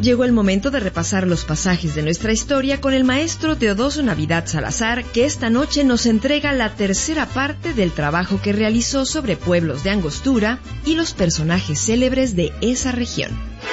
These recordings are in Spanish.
Llegó el momento de repasar los pasajes de nuestra historia con el maestro Teodoso Navidad Salazar, que esta noche nos entrega la tercera parte del trabajo que realizó sobre pueblos de Angostura y los personajes célebres de esa región.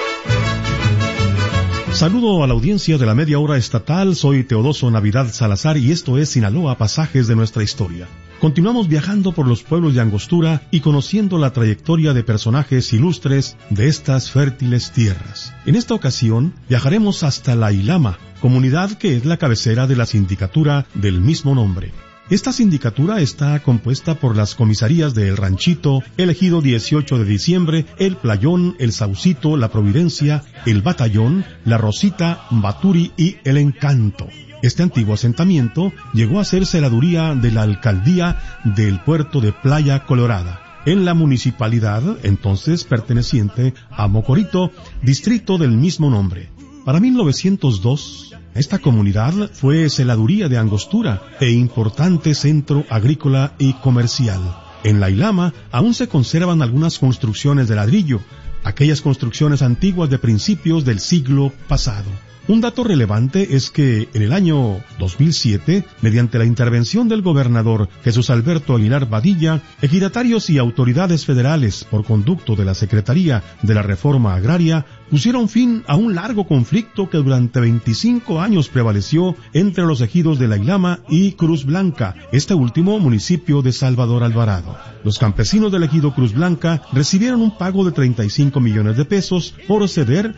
Saludo a la audiencia de la Media Hora Estatal, soy Teodoso Navidad Salazar y esto es Sinaloa, pasajes de nuestra historia. Continuamos viajando por los pueblos de Angostura y conociendo la trayectoria de personajes ilustres de estas fértiles tierras. En esta ocasión viajaremos hasta La Ilama, comunidad que es la cabecera de la sindicatura del mismo nombre. Esta sindicatura está compuesta por las comisarías de El Ranchito, el Ejido 18 de Diciembre, El Playón, El Saucito, La Providencia, El Batallón, La Rosita, Baturi y El Encanto. Este antiguo asentamiento llegó a ser celaduría de la alcaldía del puerto de Playa Colorada, en la municipalidad entonces perteneciente a Mocorito, distrito del mismo nombre. Para 1902, esta comunidad fue celaduría de Angostura e importante centro agrícola y comercial. En La Ilama aún se conservan algunas construcciones de ladrillo, aquellas construcciones antiguas de principios del siglo pasado. Un dato relevante es que en el año 2007, mediante la intervención del gobernador Jesús Alberto Aguilar Badilla, ejidatarios y autoridades federales, por conducto de la Secretaría de la Reforma Agraria, pusieron fin a un largo conflicto que durante 25 años prevaleció entre los ejidos de La Ilama y Cruz Blanca, este último municipio de Salvador Alvarado. Los campesinos del ejido Cruz Blanca recibieron un pago de 35 millones de pesos por ceder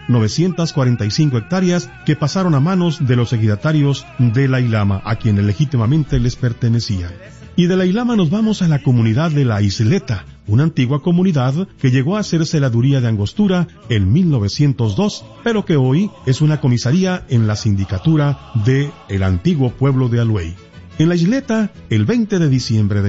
945 hectáreas que pasaron a manos de los ejidatarios de La Ilama, a quienes legítimamente les pertenecían. Y de La Ilama nos vamos a la comunidad de La Isleta, una antigua comunidad que llegó a ser celaduría de Angostura en 1902, pero que hoy es una comisaría en la sindicatura de el antiguo pueblo de Aluey. En La Isleta, el 20 de diciembre de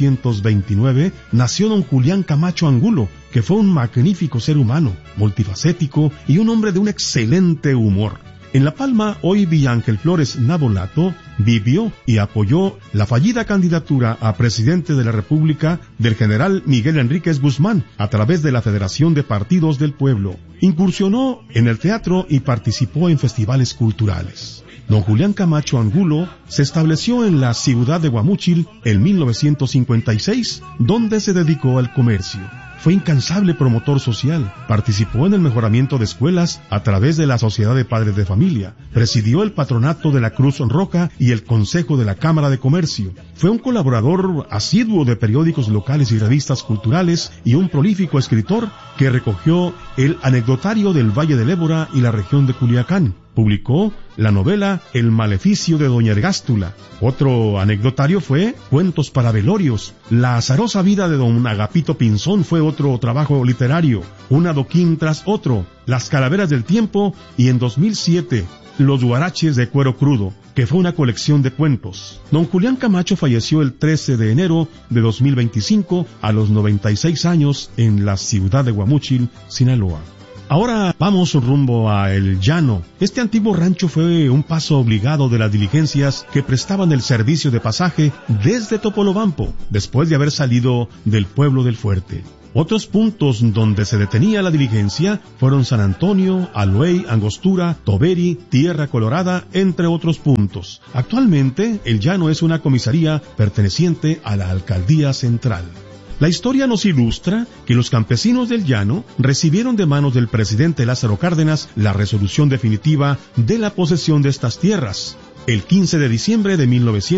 1929, nació don Julián Camacho Angulo, que fue un magnífico ser humano, multifacético y un hombre de un excelente humor. En La Palma, hoy Villa Ángel Flores Nabolato, vivió y apoyó la fallida candidatura a presidente de la República del general Miguel Enríquez Guzmán a través de la Federación de Partidos del Pueblo. Incursionó en el teatro y participó en festivales culturales. Don Julián Camacho Angulo se estableció en la ciudad de Guamúchil en 1956, donde se dedicó al comercio. Fue incansable promotor social, participó en el mejoramiento de escuelas a través de la Sociedad de Padres de Familia, presidió el patronato de la Cruz Roja y el Consejo de la Cámara de Comercio. Fue un colaborador asiduo de periódicos locales y revistas culturales y un prolífico escritor que recogió el anecdotario del Valle del Ébora y la región de Culiacán. Publicó la novela El Maleficio de Doña Ergástula. Otro anecdotario fue Cuentos para Velorios. La azarosa vida de don Agapito Pinzón fue otro trabajo literario. Un adoquín tras otro. Las Calaveras del Tiempo y en 2007 Los Guaraches de Cuero Crudo, que fue una colección de cuentos. Don Julián Camacho falleció el 13 de enero de 2025 a los 96 años en la ciudad de Guamúchil, Sinaloa. Ahora vamos rumbo a El Llano. Este antiguo rancho fue un paso obligado de las diligencias que prestaban el servicio de pasaje desde Topolobampo, después de haber salido del pueblo del Fuerte. Otros puntos donde se detenía la diligencia fueron San Antonio, Aluey, Angostura, Toberi, Tierra Colorada, entre otros puntos. Actualmente, El Llano es una comisaría perteneciente a la Alcaldía Central. La historia nos ilustra que los campesinos del Llano recibieron de manos del presidente Lázaro Cárdenas la resolución definitiva de la posesión de estas tierras, el 15 de diciembre de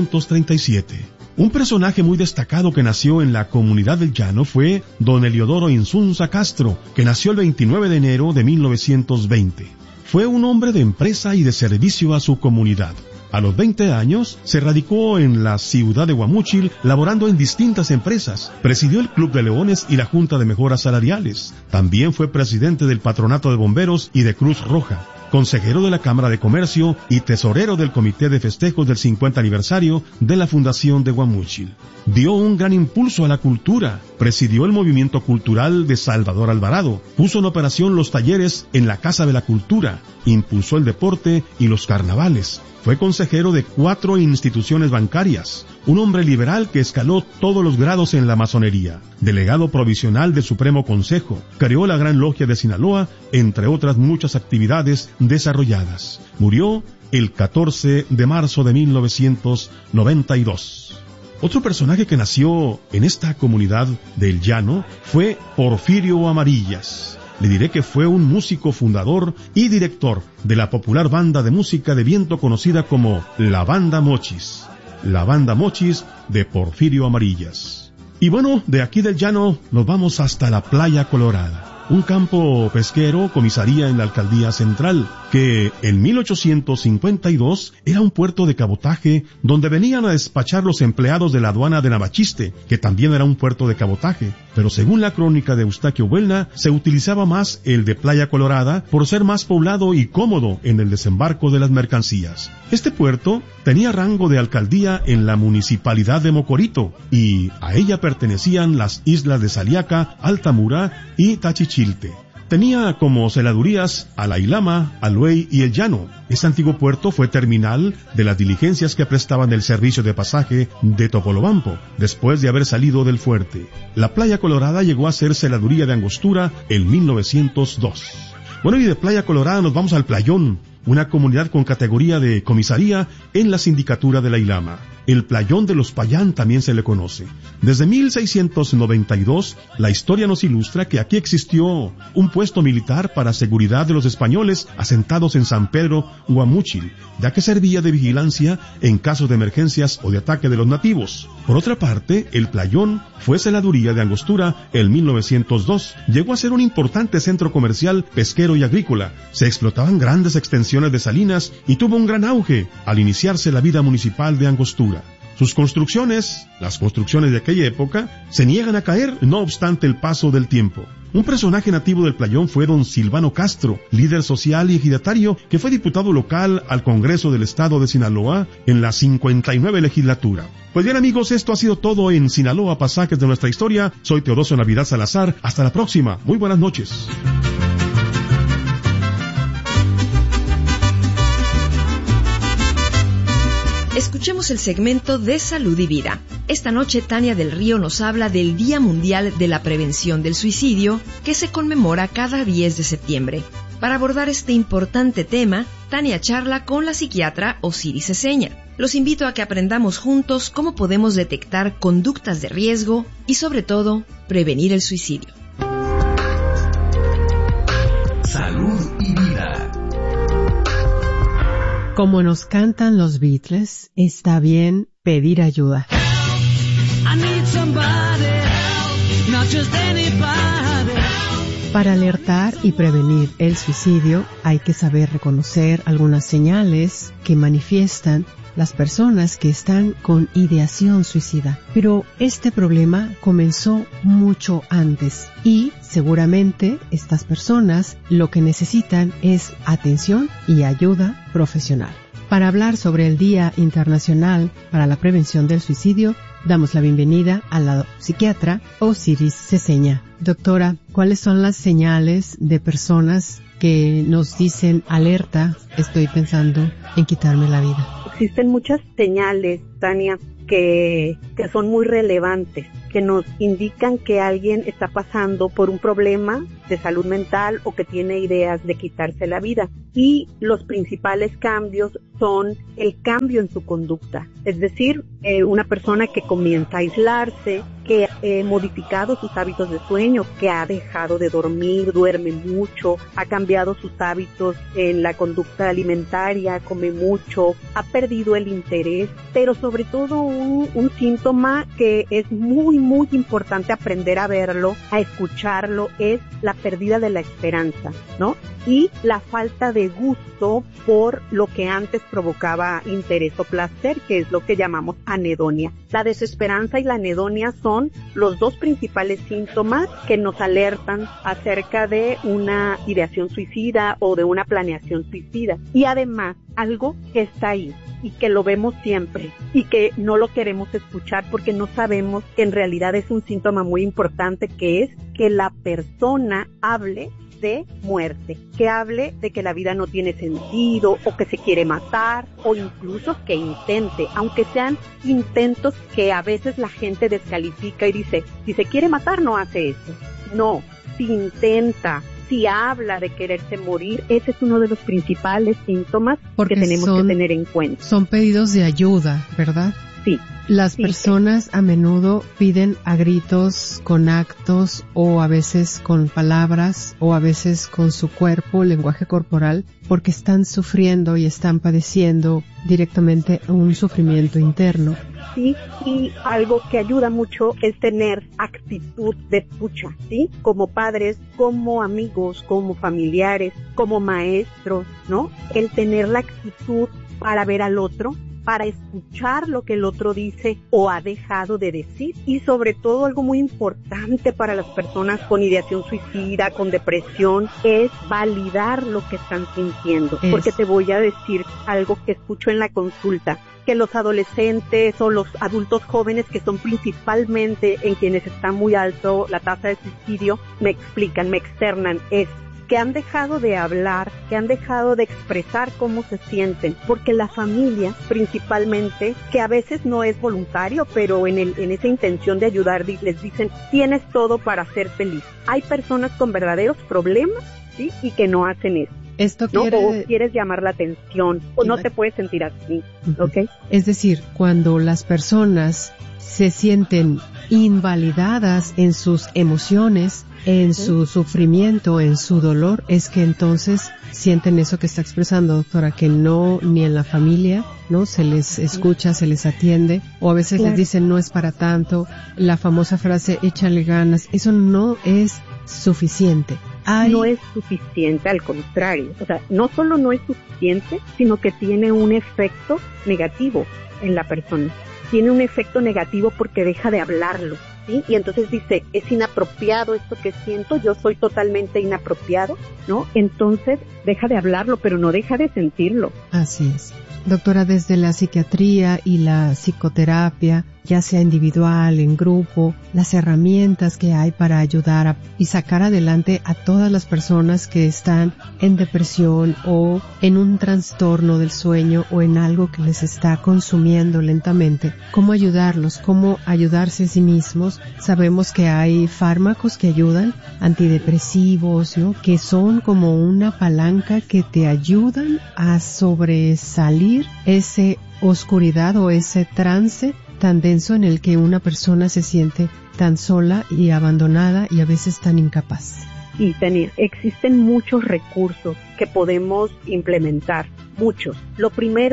1937. Un personaje muy destacado que nació en la comunidad del Llano fue don Eliodoro Insunza Castro, que nació el 29 de enero de 1920. Fue un hombre de empresa y de servicio a su comunidad. A los 20 años se radicó en la ciudad de Guamúchil, laborando en distintas empresas. Presidió el Club de Leones y la Junta de Mejoras Salariales. También fue presidente del Patronato de Bomberos y de Cruz Roja. consejero de la Cámara de Comercio y tesorero del Comité de Festejos del 50 aniversario de la Fundación de Guamúchil. Dio un gran impulso a la cultura, presidió el movimiento cultural de Salvador Alvarado, puso en operación los talleres en la Casa de la Cultura, impulsó el deporte y los carnavales. Fue consejero de 4 instituciones bancarias, un hombre liberal que escaló todos los grados en la masonería, delegado provisional del Supremo Consejo, creó la Gran Logia de Sinaloa, entre otras muchas actividades desarrolladas. Murió el 14 de marzo de 1992. Otro personaje que nació en esta comunidad del Llano fue Porfirio Amarillas. Le diré que fue un músico fundador y director de la popular banda de música de viento conocida como La Banda Mochis. La Banda Mochis de Porfirio Amarillas. Y bueno, de aquí del Llano nos vamos hasta la Playa Colorada. Un campo pesquero, comisaría en la Alcaldía Central, que en 1852 era un puerto de cabotaje donde venían a despachar los empleados de la aduana de Navachiste, que también era un puerto de cabotaje. Pero según la crónica de Eustaquio Buelna, se utilizaba más el de Playa Colorada por ser más poblado y cómodo en el desembarco de las mercancías. Este puerto tenía rango de alcaldía en la municipalidad de Mocorito y a ella pertenecían las islas de Saliaca, Altamura y Tachichilte. Tenía como celadurías a La Ilama, Aluey y El Llano. Este antiguo puerto fue terminal de las diligencias que prestaban el servicio de pasaje de Topolobampo, después de haber salido del fuerte. La Playa Colorada llegó a ser celaduría de Angostura en 1902. Bueno, y de Playa Colorada nos vamos al Playón, una comunidad con categoría de comisaría en la sindicatura de La Ilama. El Playón de los Payán también se le conoce. Desde 1692, la historia nos ilustra que aquí existió un puesto militar para seguridad de los españoles asentados en San Pedro, Guamúchil, ya que servía de vigilancia en casos de emergencias o de ataque de los nativos. Por otra parte, el Playón fue celaduría de Angostura en 1902. Llegó a ser un importante centro comercial, pesquero y agrícola. Se explotaban grandes extensiones de salinas y tuvo un gran auge al iniciarse la vida municipal de Angostura. Sus construcciones, las construcciones de aquella época, se niegan a caer, no obstante el paso del tiempo. Un personaje nativo del Playón fue don Silvano Castro, líder social y ejidatario, que fue diputado local al Congreso del Estado de Sinaloa en la 59 legislatura. Pues bien, amigos, esto ha sido todo en Sinaloa, pasajes de nuestra historia. Soy Teodoso Navidad Salazar. Hasta la próxima. Muy buenas noches. Escuchemos el segmento de Salud y Vida. Esta noche Tania del Río nos habla del Día Mundial de la Prevención del Suicidio, que se conmemora cada 10 de septiembre. Para abordar este importante tema, Tania charla con la psiquiatra Osiris Ceseña. Los invito a que aprendamos juntos cómo podemos detectar conductas de riesgo y, sobre todo, prevenir el suicidio. Salud y Vida. Como nos cantan los Beatles, está bien pedir ayuda. Para alertar y prevenir el suicidio hay que saber reconocer algunas señales que manifiestan las personas que están con ideación suicida. Pero este problema comenzó mucho antes y seguramente estas personas lo que necesitan es atención y ayuda profesional. Para hablar sobre el Día Internacional para la Prevención del Suicidio, damos la bienvenida a la psiquiatra Osiris Ceseña. Doctora, ¿cuáles son las señales de personas que nos dicen alerta, estoy pensando en quitarme la vida? Existen muchas señales, Tania, que son muy relevantes, que nos indican que alguien está pasando por un problema de salud mental o que tiene ideas de quitarse la vida. Y los principales cambios son el cambio en su conducta, es decir, una persona que comienza a aislarse, que ha modificado sus hábitos de sueño, que ha dejado de dormir, duerme mucho, ha cambiado sus hábitos en la conducta alimentaria, come mucho, ha perdido el interés, pero sobre todo un síntoma que es muy, muy importante aprender a verlo, a escucharlo, es la pérdida de la esperanza, ¿no? Y la falta de gusto por lo que antes provocaba interés o placer, que es lo que llamamos anedonia. La desesperanza y la anedonia son los dos principales síntomas que nos alertan acerca de una ideación suicida o de una planeación suicida. Y además, algo que está ahí y que lo vemos siempre y que no lo queremos escuchar porque no sabemos que en realidad es un síntoma muy importante, que es que la persona hable de muerte, que hable de que la vida no tiene sentido o que se quiere matar o incluso que intente, aunque sean intentos que a veces la gente descalifica y dice, si se quiere matar no hace eso. No, si intenta, si habla de quererse morir, ese es uno de los principales síntomas que tenemos que tener en cuenta. Son pedidos de ayuda, ¿verdad? Sí. Las personas a menudo piden a gritos, con actos o a veces con palabras o a veces con su cuerpo, lenguaje corporal, porque están sufriendo y están padeciendo directamente un sufrimiento interno. Sí, y algo que ayuda mucho es tener actitud de escucha, ¿sí? Como padres, como amigos, como familiares, como maestros, ¿no? El tener la actitud para ver al otro, para escuchar lo que el otro dice o ha dejado de decir, y sobre todo algo muy importante para las personas con ideación suicida, con depresión, es validar lo que están sintiendo. Porque te voy a decir algo que escucho en la consulta, que los adolescentes o los adultos jóvenes, que son principalmente en quienes está muy alto la tasa de suicidio, me explican, me externan, es que han dejado de hablar, que han dejado de expresar cómo se sienten, porque la familia principalmente, que a veces no es voluntario, pero en esa intención de ayudar, les dicen, tienes todo para ser feliz. Hay personas con verdaderos problemas, ¿sí? Y que no hacen eso. Esto ¿no? O quieres llamar la atención, o no te puedes sentir así, ¿ok? Es decir, cuando las personas se sienten invalidadas en sus emociones, en su sufrimiento, en su dolor, es que entonces sienten eso que está expresando, doctora, que no, ni en la familia, ¿no? Se les escucha, se les atiende, o a veces les dicen no es para tanto, la famosa frase échale ganas, eso no es suficiente. No es suficiente, al contrario, o sea, no solo no es suficiente, sino que tiene un efecto negativo en la persona. Tiene un efecto negativo porque deja de hablarlo, ¿sí? Y entonces dice, es inapropiado esto que siento, yo soy totalmente inapropiado, ¿no? Entonces deja de hablarlo, pero no deja de sentirlo. Así es. Doctora, desde la psiquiatría y la psicoterapia, ya sea individual, en grupo, las herramientas que hay para ayudar y sacar adelante a todas las personas que están en depresión o en un trastorno del sueño o en algo que les está consumiendo lentamente, cómo ayudarlos, cómo ayudarse a sí mismos. Sabemos que hay fármacos que ayudan, antidepresivos, ¿no? Que son como una palanca que te ayudan a sobresalir esa oscuridad o ese trance tan denso en el que una persona se siente tan sola y abandonada y a veces tan incapaz. Y Tania, existen muchos recursos que podemos implementar, muchos. Lo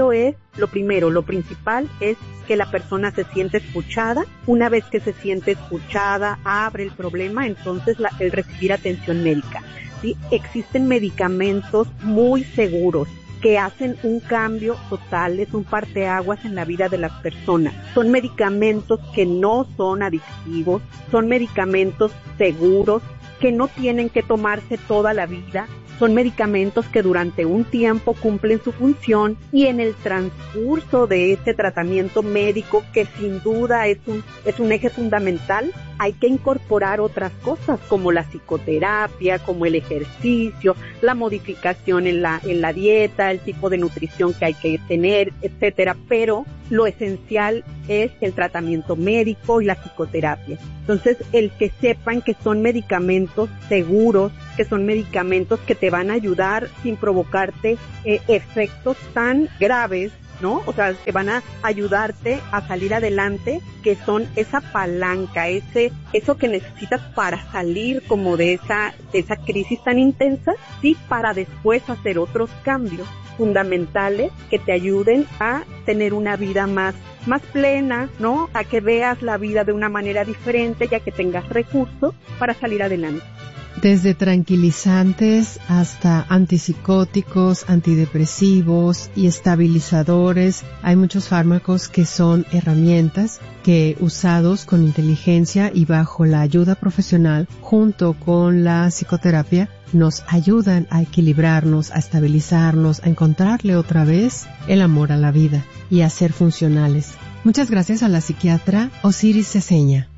principal es que la persona se siente escuchada. Una vez que se siente escuchada, abre el problema, entonces el recibir atención médica, ¿sí? Existen medicamentos muy seguros que hacen un cambio total, es un parteaguas en la vida de las personas. Son medicamentos que no son adictivos, son medicamentos seguros, que no tienen que tomarse toda la vida, son medicamentos que durante un tiempo cumplen su función y en el transcurso de este tratamiento médico, que sin duda es un eje fundamental, hay que incorporar otras cosas como la psicoterapia, como el ejercicio, la modificación en la dieta, el tipo de nutrición que hay que tener, etcétera, pero lo esencial es el tratamiento médico y la psicoterapia. Entonces, el que sepan que son medicamentos seguros, que son medicamentos que te van a ayudar sin provocarte efectos tan graves, ¿no? O sea, que van a ayudarte a salir adelante, que son esa palanca, eso que necesitas para salir como de esa crisis tan intensa, sí, para después hacer otros cambios fundamentales que te ayuden a tener una vida más plena, ¿no? A que veas la vida de una manera diferente, ya que tengas recursos para salir adelante. Desde tranquilizantes hasta antipsicóticos, antidepresivos y estabilizadores. Hay muchos fármacos que son herramientas que, usados con inteligencia y bajo la ayuda profesional, junto con la psicoterapia, nos ayudan a equilibrarnos, a estabilizarnos, a encontrarle otra vez el amor a la vida y a ser funcionales. Muchas gracias a la psiquiatra Osiris Ceseña.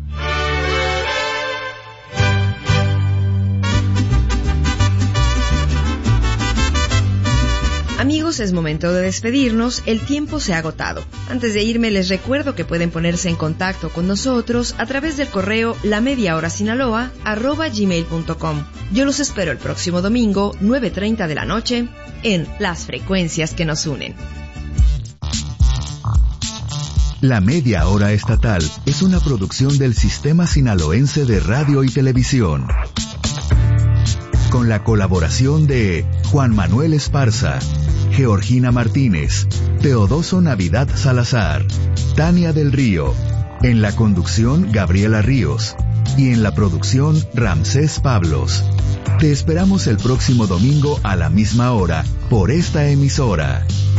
Amigos, es momento de despedirnos, el tiempo se ha agotado. Antes de irme les recuerdo que pueden ponerse en contacto con nosotros a través del correo lamediahorasinaloa@gmail.com. Yo los espero el próximo domingo, 9:30 de la noche, en Las Frecuencias que nos unen. La Media Hora Estatal es una producción del Sistema Sinaloense de Radio y Televisión, con la colaboración de Juan Manuel Esparza, Georgina Martínez, Teodoso Navidad Salazar, Tania del Río, en la conducción Gabriela Ríos y en la producción Ramsés Pablos. Te esperamos el próximo domingo a la misma hora por esta emisora.